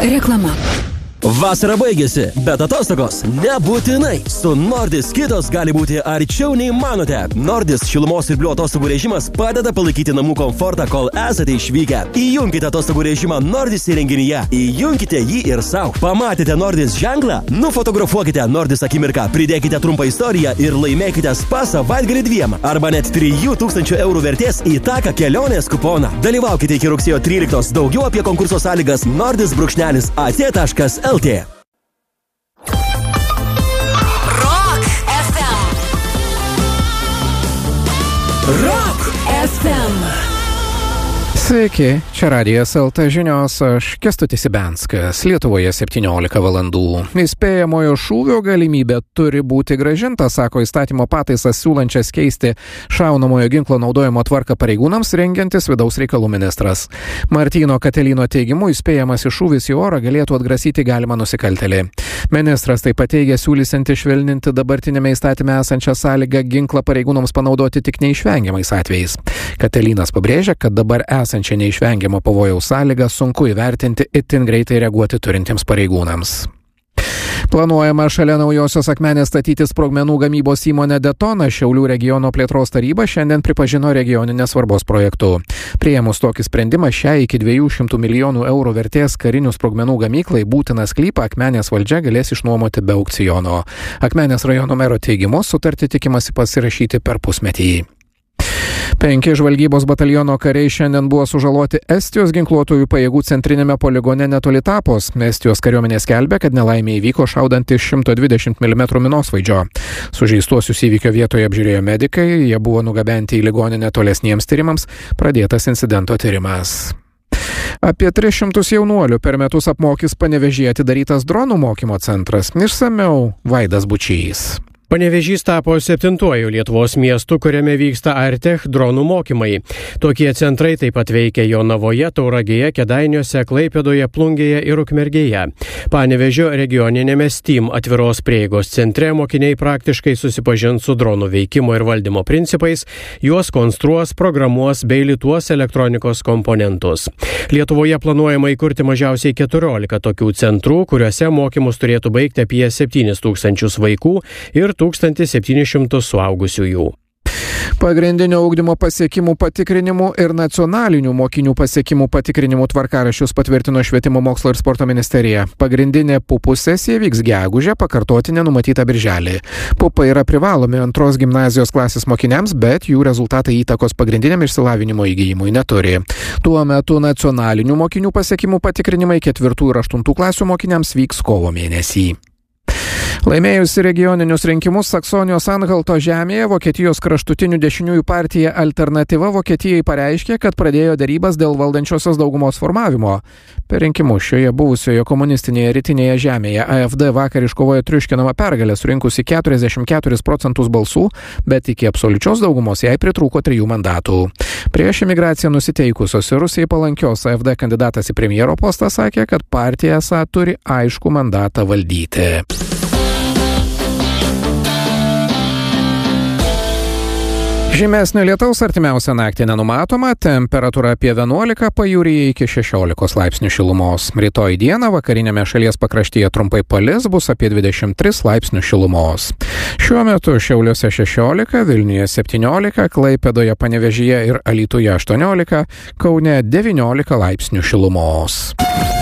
Reklama. Vasara baigėsi, bet atostogos nebūtinai. Su Nordis kitos gali būti arčiau nei manote. Nordis šilumos ir bliu atostogų režimas padeda palaikyti namų komfortą, kol esate išvykę. Įjunkite atostogų režimą Nordis įrenginyje. Įjunkite jį ir savo. Pamatėte Nordis ženklą? Nufotografuokite Nordis akimirką, pridėkite trumpą istoriją ir laimėkite spa savaitgalį 2 arba net 3000 eurų vertės į taką kelionės kuponą. Dalyvaukite iki rugsėjo 13. Daugiau apie konkurso sąlygas nordis-at.lt. Rock FM. Rock FM. Sveiki, čia Radijas LT žinios, aš Kęstutis Ibenskas, Lietuvoje 17 valandų. Įspėjamojo šūvio galimybė turi būti grąžinta, sako įstatymo pataisas siūlančias keisti šaunamojo ginklo naudojimo tvarką pareigūnams rengiantis vidaus reikalų ministras. Martyno Katelino teigimu įspėjamas šūvis į orą galėtų atgrasyti galimą nusikaltelį. Ministras taip pat teigia siūlysianti švelninti dabartinėme įstatyme esančią sąlygą ginklą pareigūnams panaudoti tik neišvengiamais atvejais. Katelinas pabrėžia, kad dabar esančią neišvengiamą pavojaus sąlygą sunku įvertinti itin greitai reaguoti turintiems pareigūnams. Planuojama šalia Naujosios Akmenės statyti sprogmenų gamybos įmonę Detona. Šiaulių regiono plėtros taryba šiandien pripažino regioninės svarbos projektu. Priėmus tokį sprendimą, šią iki 200 milijonų eurų vertės karinių sprogmenų gamyklai būtiną sklypą Akmenės valdžia galės išnuomoti be aukciono. Akmenės rajono mero teigimu sutartį tikimasi pasirašyti per pusmetį. 5 žvalgybos bataliono kariai šiandien buvo sužaloti Estijos ginkluotųjų pajėgų centrinėme poligone netoli Tapos. Estijos kariuomenė skelbia, kad nelaimė įvyko šaudant iš 120 mm minosvaidžio. Sužeistuosius įvykio vietoje apžiūrėjo medikai, jie buvo nugabenti į ligoninę tolesniems tyrimams, pradėtas incidento tyrimas. Apie 300 jaunuolių per metus apmokys Panevėžyje atidarytas dronų mokymo centras. Išsamiau Vaidas Bučys. Panevėžys tapo 7-uoju Lietuvos miestu, kuriame vyksta Artech dronų mokymai. Tokie centrai taip pat veikia Jonavoje, Tauragėje, Kėdainiuose, Klaipėdoje, Plungėje ir Ukmergėje. Panevėžio regioninėme STEAM atviros prieigos centre mokiniai praktiškai susipažins su dronų veikimo ir valdymo principais, juos konstruos, programuos bei lituos elektronikos komponentus. Lietuvoje planuojama įkurti mažiausiai 14 tokių centrų, kuriuose mokymus turėtų baigti apie 7000 vaikų ir 1700 suaugusiųjų. Pagrindinio ugdymo pasiekimų patikrinimų ir nacionalinių mokinių pasiekimų patikrinimų tvarkaraščius patvirtino Švietimo mokslo ir sporto ministerija. Pagrindinė pupų sesija vyks gegužę, pakartotinė numatyta birželį. Pupai yra privalomi 2 gimnazijos klasės mokiniams, bet jų rezultatai įtakos pagrindiniam išsilavinimo įgijimui neturi. Tuo metu nacionalinių mokinių pasiekimų patikrinimai 4 ir 8 klasių mokiniams vyks kovo mėnesį. Laimėjusi regioninius rinkimus Saksonijos Anhalto žemėje, Vokietijos kraštutinių dešiniųjų partija Alternatyva Vokietijai pareiškė, kad pradėjo derybas dėl valdančiosios daugumos formavimo. Per rinkimus šioje buvusioje komunistinėje rytinėje žemėje AfD vakar iškovojo triuškinamą pergalę, surinkusi 44% balsų, bet iki absoliučios daugumos jai pritrūko 3 mandatų. Prieš imigraciją nusiteikusios ir Rusijai palankios AfD kandidatas į premjero postą sakė, kad partija esą turi aiškų mandatą valdyti. Žymesnio lietaus artimiausią naktį nenumatoma, temperatūra apie 11, pajūryje iki 16 laipsnių šilumos. Rytoj dieną vakarinėme šalies pakraštyje trumpai palis, bus apie 23 laipsnių šilumos. Šiuo metu Šiauliuose 16, Vilniuje 17, Klaipėdoje, Panevėžyje ir Alytuje 18, Kaune 19 laipsnių šilumos.